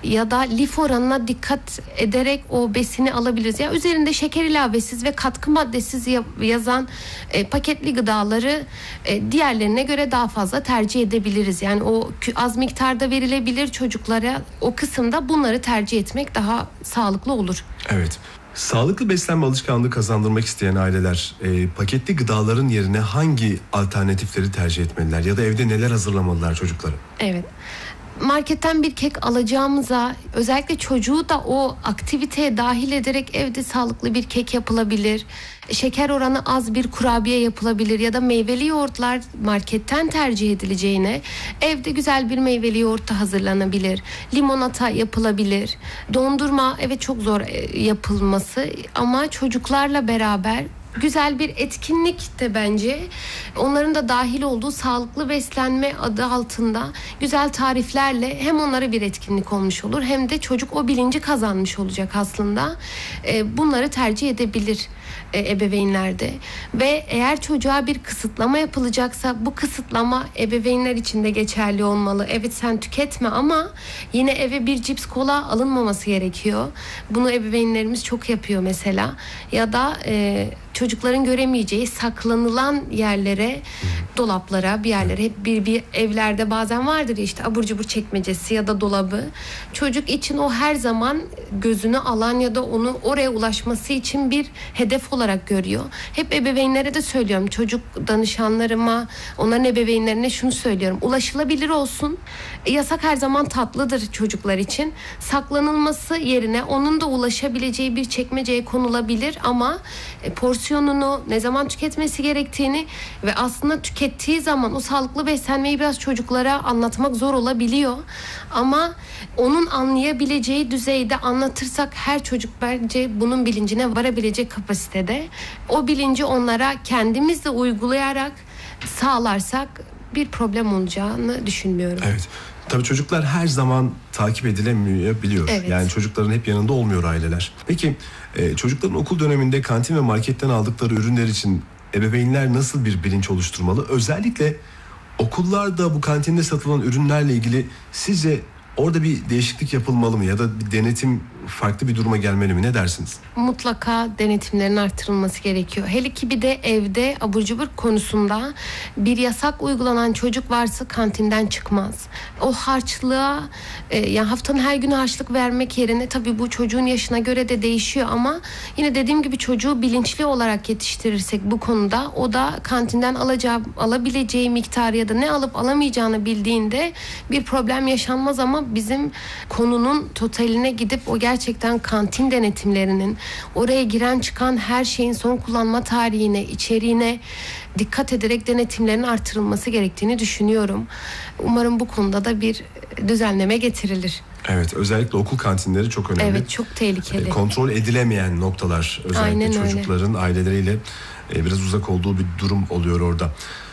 ya da lif oranına dikkat ederek o besini alabiliriz. Yani üzerinde şeker ilavesiz ve katkı maddesiz yazan paketli gıdaları diğerlerine göre daha fazla tercih edebiliriz. Yani o az miktarda verilebilir çocuklara, o kısımda bunları tercih etmek daha sağlıklı olur. Evet. Sağlıklı beslenme alışkanlığı kazandırmak isteyen aileler paketli gıdaların yerine hangi alternatifleri tercih etmeliler ya da evde neler hazırlamalılar çocuklara? Evet. Marketten bir kek alacağımıza özellikle çocuğu da o aktiviteye dahil ederek evde sağlıklı bir kek yapılabilir. Şeker oranı az bir kurabiye yapılabilir ya da meyveli yoğurtlar marketten tercih edileceğine evde güzel bir meyveli yoğurt da hazırlanabilir. Limonata yapılabilir. Dondurma evet çok zor yapılması ama çocuklarla beraber güzel bir etkinlik de bence onların da dahil olduğu sağlıklı beslenme adı altında güzel tariflerle hem onlara bir etkinlik olmuş olur hem de çocuk o bilinci kazanmış olacak aslında. Bunları tercih edebilir ebeveynler de. Ve eğer çocuğa bir kısıtlama yapılacaksa bu kısıtlama ebeveynler için de geçerli olmalı. Evet sen tüketme ama yine eve bir cips kola alınmaması gerekiyor. Bunu ebeveynlerimiz çok yapıyor mesela. Ya da çocukların göremeyeceği saklanılan yerlere, dolaplara, bir yerlere, hep bir evlerde bazen vardır ya işte abur cubur çekmecesi ya da dolabı. Çocuk için o her zaman gözünü alan ya da onu oraya ulaşması için bir hedef olarak görüyor. Hep ebeveynlere de söylüyorum, çocuk danışanlarıma, onların ebeveynlerine şunu söylüyorum. Ulaşılabilir olsun. Yasak her zaman tatlıdır çocuklar için. Saklanılması yerine onun da ulaşabileceği bir çekmeceye konulabilir ama porsiyonunu, ne zaman tüketmesi gerektiğini ve aslında tükettiği zaman o sağlıklı beslenmeyi biraz çocuklara anlatmak zor olabiliyor. Ama onun anlayabileceği düzeyde anlatırsak her çocuk bence bunun bilincine varabilecek kapasitede. O bilinci onlara kendimiz de uygulayarak sağlarsak bir problem olacağını düşünmüyorum. Evet. Tabii çocuklar her zaman takip edilemeyebiliyor. Evet. Yani çocukların hep yanında olmuyor aileler. Peki çocukların okul döneminde kantin ve marketten aldıkları ürünler için ebeveynler nasıl bir bilinç oluşturmalı? Özellikle okullarda bu kantinde satılan ürünlerle ilgili sizce orada bir değişiklik yapılmalı mı ya da bir denetim farklı bir duruma gelmeli mi? Ne dersiniz? Mutlaka denetimlerin artırılması gerekiyor. Hele ki bir de evde abur cubur konusunda bir yasak uygulanan çocuk varsa kantinden çıkmaz. O harçlığa yani haftanın her günü harçlık vermek yerine tabii bu çocuğun yaşına göre de değişiyor ama yine dediğim gibi çocuğu bilinçli olarak yetiştirirsek bu konuda o da kantinden alabileceği miktarı ya da ne alıp alamayacağını bildiğinde bir problem yaşanmaz ama bizim konunun totaline gidip o gerçekten kantin denetimlerinin, oraya giren çıkan her şeyin son kullanma tarihine, içeriğine dikkat ederek denetimlerin artırılması gerektiğini düşünüyorum. Umarım bu konuda da bir düzenleme getirilir. Evet, özellikle okul kantinleri çok önemli. Evet, çok tehlikeli. Kontrol edilemeyen noktalar, özellikle aynen çocukların öyle. Aileleriyle biraz uzak olduğu bir durum oluyor orada.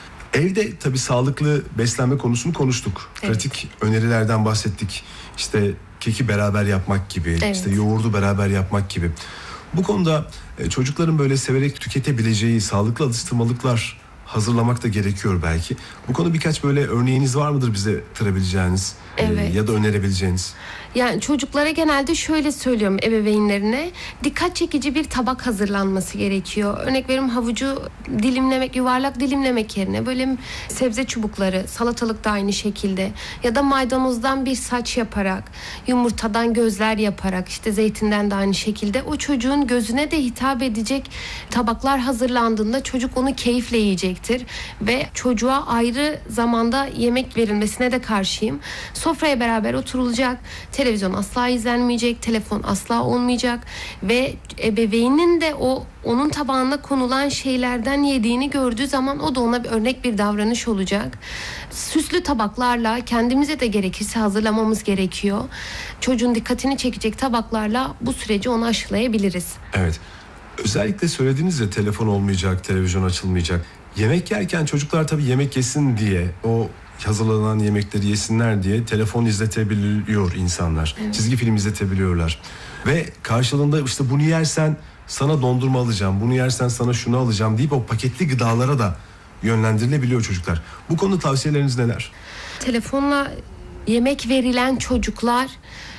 Evde tabii sağlıklı beslenme konusunu konuştuk. Evet. Pratik önerilerden bahsettik. İşte keki beraber yapmak gibi, Evet. işte yoğurdu beraber yapmak gibi. Bu konuda çocukların böyle severek tüketebileceği sağlıklı atıştırmalıklar hazırlamak da gerekiyor belki. Bu konu birkaç böyle örneğiniz var mıdır bize aktırabileceğiniz Evet. ya da önerebileceğiniz? Yani çocuklara genelde şöyle söylüyorum ebeveynlerine, dikkat çekici bir tabak hazırlanması gerekiyor. Örnek veriyorum, havucu dilimlemek, yuvarlak dilimlemek yerine böyle sebze çubukları, salatalık da aynı şekilde ya da maydanozdan bir saç yaparak, yumurtadan gözler yaparak, işte zeytinden de aynı şekilde o çocuğun gözüne de hitap edecek tabaklar hazırlandığında çocuk onu keyifle yiyecektir ve çocuğa ayrı zamanda yemek verilmesine de karşıyım. Sofraya beraber oturulacak. Televizyon asla izlenmeyecek, telefon asla olmayacak ve ebeveynin de onun tabağına konulan şeylerden yediğini gördüğü zaman o da ona bir örnek bir davranış olacak. Süslü tabaklarla kendimize de gerekirse hazırlamamız gerekiyor. Çocuğun dikkatini çekecek tabaklarla bu süreci ona aşılayabiliriz. Evet. Özellikle söylediğiniz ya, telefon olmayacak, televizyon açılmayacak. Yemek yerken çocuklar tabii yemek yesin diye, o hazırlanan yemekleri yesinler diye telefon izletebiliyor insanlar. Evet. Çizgi film izletebiliyorlar. Ve karşılığında işte bunu yersen sana dondurma alacağım, bunu yersen sana şunu alacağım deyip o paketli gıdalara da yönlendirilebiliyor çocuklar. Bu konuda tavsiyeleriniz neler? Telefonla yemek verilen çocuklar